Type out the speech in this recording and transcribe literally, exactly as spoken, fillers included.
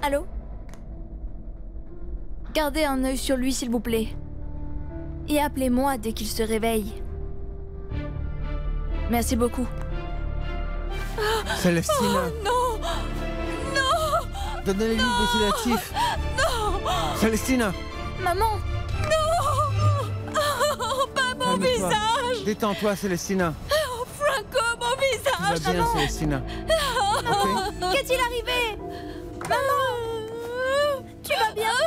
Allô? Gardez un œil sur lui, s'il vous plaît. Et appelez-moi dès qu'il se réveille. Merci beaucoup. Célestine. Oh non! Non! Donnez-lui des sédatifs. Non! Célestine. Maman! Non! Oh, pas mon Calme-toi. visage! Détends-toi, Célestine. Oh, Franco, mon visage! Tout va bien, maman. Célestine. Maman! Ok. Qu'est-il arrivé? Maman! Tu vas bien?